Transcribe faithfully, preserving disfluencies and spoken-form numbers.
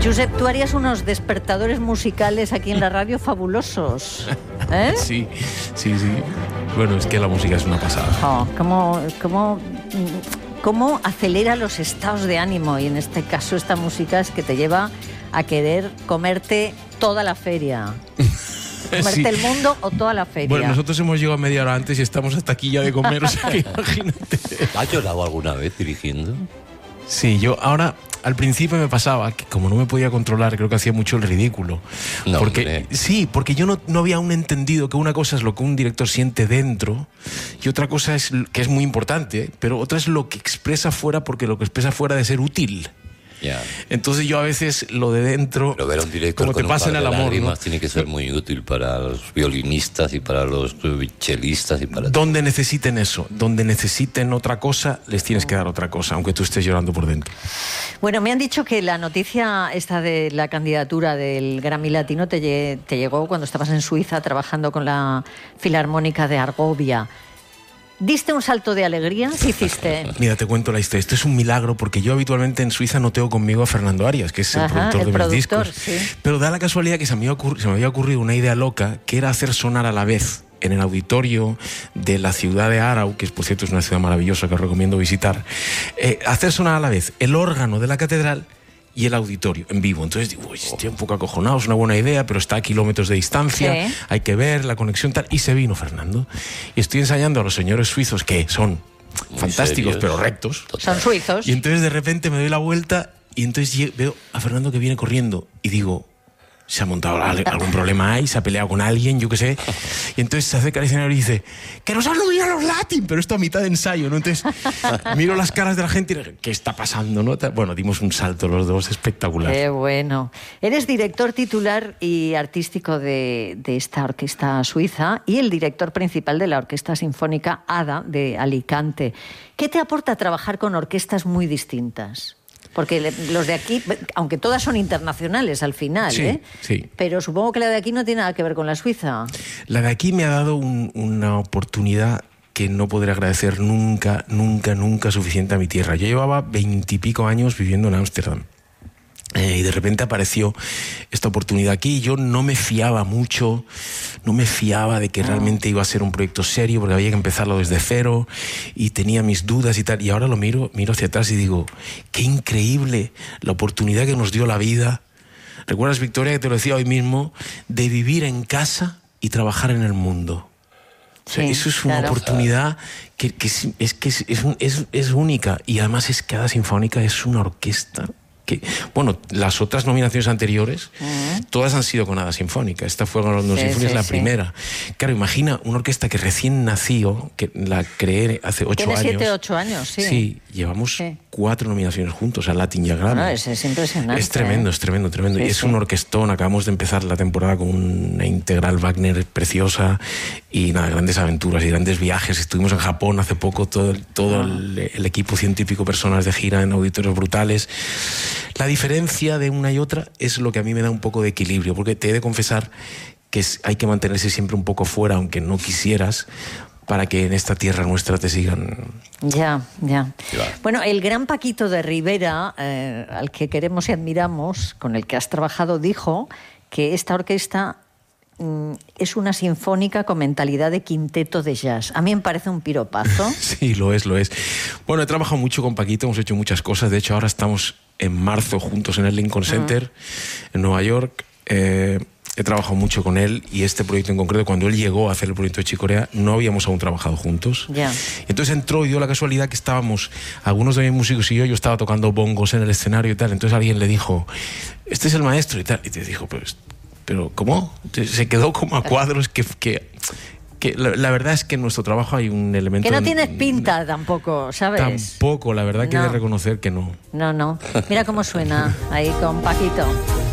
Josep, tú harías unos despertadores musicales aquí en la radio fabulosos, ¿eh? Sí, sí, sí. Bueno, es que la música es una pasada. Oh, ¿cómo, cómo, cómo acelera los estados de ánimo? Y en este caso esta música es que te lleva a querer comerte toda la feria. Comerte sí. el mundo o toda la feria. Bueno, nosotros hemos llegado media hora antes y estamos hasta aquí ya de comer, o sea que imagínate. ¿Has llorado alguna vez dirigiendo? Sí, yo ahora, al principio me pasaba que como no me podía controlar, creo que hacía mucho el ridículo. No, porque hombre. Sí, porque yo no, no había aún entendido que una cosa es lo que un director siente dentro y otra cosa es que es muy importante, pero otra es lo que expresa fuera, porque lo que expresa fuera ha de ser útil. Yeah. Entonces yo a veces lo de dentro, pero ver a un director como con te pasa un en par el de amor, lágrimas, ¿no? tiene que ser muy útil para los violinistas y para los chelistas y para donde necesiten eso, donde necesiten otra cosa, les tienes que dar otra cosa, aunque tú estés llorando por dentro. Bueno, me han dicho que la noticia esta de la candidatura del Grammy Latino te, lle- te llegó cuando estabas en Suiza trabajando con la Filarmónica de Argovia. ¿Diste un salto de alegría? ¿Qué hiciste? Mira, te cuento la historia. Esto es un milagro porque yo habitualmente en Suiza no tengo conmigo a Fernando Arias, que es el Ajá, productor el de productor, mis discos. Sí. Pero da la casualidad que se me, había ocurrido, se me había ocurrido una idea loca, que era hacer sonar a la vez en el auditorio de la ciudad de Aarau, que por cierto es una ciudad maravillosa que os recomiendo visitar, eh, hacer sonar a la vez el órgano de la catedral y el auditorio en vivo. Entonces digo, uy, estoy un poco acojonado, es una buena idea, pero está a kilómetros de distancia, sí. hay que ver la conexión tal. Y se vino Fernando. Y estoy ensayando a los señores suizos, que son muy fantásticos, serios, pero rectos. Total. Son suizos. Y entonces de repente me doy la vuelta y entonces veo a Fernando que viene corriendo y digo, se ha montado algún problema ahí, se ha peleado con alguien, yo qué sé. Y entonces se acerca al escenario y dice, que nos han oído a los Latin, pero esto a mitad de ensayo, ¿no? Entonces miro las caras de la gente y digo, ¿qué está pasando, no? Bueno, dimos un salto los dos espectacular. Qué bueno. Eres director titular y artístico de, de esta orquesta suiza y el director principal de la Orquesta Sinfónica ADA de Alicante. ¿Qué te aporta trabajar con orquestas muy distintas? Porque los de aquí, aunque todas son internacionales al final, sí, ¿eh? Sí. Pero supongo que la de aquí no tiene nada que ver con la suiza. La de aquí me ha dado un, una oportunidad que no podré agradecer nunca, nunca, nunca suficiente a mi tierra. Yo llevaba veintipico años viviendo en Ámsterdam. Eh, y de repente apareció esta oportunidad aquí y yo no me fiaba mucho, no me fiaba de que realmente iba a ser un proyecto serio porque había que empezarlo desde cero y tenía mis dudas y tal. Y ahora lo miro, miro hacia atrás y digo, qué increíble la oportunidad que nos dio la vida. ¿Recuerdas, Victoria, que te lo decía hoy mismo, de vivir en casa y trabajar en el mundo? O sea, Sí, eso es una claro. oportunidad que, que, es, es, que es, es, es, es única y además es que ADA Sinfónica es una orquesta que, bueno, las otras nominaciones anteriores uh-huh. todas han sido con ADA Sinfónica. Esta fue con los sí, Sinfónicas, sí, la sí. primera. Claro, imagina una orquesta que recién nació, que la creé hace ocho Tiene años. Tiene siete, ocho años, sí. Sí, llevamos sí. cuatro nominaciones juntos a Latin y a Grammy. No, es, es impresionante. Es tremendo, ¿eh? es tremendo, tremendo. Sí, y es sí. un orquestón. Acabamos de empezar la temporada con una integral Wagner preciosa y nada, grandes aventuras y grandes viajes. Estuvimos en Japón hace poco, todo, todo ah. el, el equipo científico, personas de gira en auditorios brutales. La diferencia de una y otra es lo que a mí me da un poco de equilibrio, porque te he de confesar que es, hay que mantenerse siempre un poco fuera, aunque no quisieras, para que en esta tierra nuestra te sigan. Ya, ya. Bueno, el gran Paquito de Rivera, eh, al que queremos y admiramos, con el que has trabajado, dijo que esta orquesta mm, es una sinfónica con mentalidad de quinteto de jazz. A mí me parece un piropazo. Sí, lo es, lo es. Bueno, he trabajado mucho con Paquito, hemos hecho muchas cosas. De hecho, ahora estamos en marzo juntos en el Lincoln Center, uh-huh. en Nueva York. Eh, he trabajado mucho con él y este proyecto en concreto, cuando él llegó a hacer el proyecto de Chicorea, no habíamos aún trabajado juntos. Yeah. Entonces entró y dio la casualidad que estábamos, algunos de mis músicos y yo, yo estaba tocando bongos en el escenario y tal. Entonces alguien le dijo, este es el maestro y tal. Y te dijo, pero, pero ¿cómo? Se quedó como a cuadros que... que Que la, la verdad es que en nuestro trabajo hay un elemento... Que no tienes pinta tampoco, ¿sabes? Tampoco, la verdad no. que he de reconocer que no. No, no. Mira cómo suena ahí con Paquito.